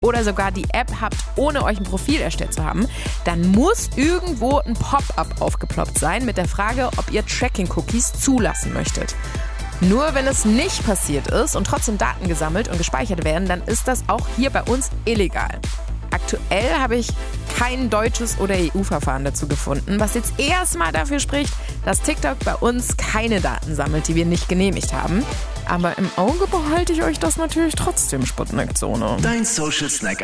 oder sogar die App habt, ohne euch ein Profil erstellt zu haben, dann muss irgendwo ein Pop-up aufgeploppt sein mit der Frage, ob ihr Tracking-Cookies zulassen möchtet. Nur wenn es nicht passiert ist und trotzdem Daten gesammelt und gespeichert werden, dann ist das auch hier bei uns illegal. Aktuell habe ich kein deutsches oder EU-Verfahren dazu gefunden, was jetzt erstmal dafür spricht, dass TikTok bei uns keine Daten sammelt, die wir nicht genehmigt haben. Aber im Auge behalte ich euch das natürlich trotzdem, Sputnik-Zone. Dein Social Snack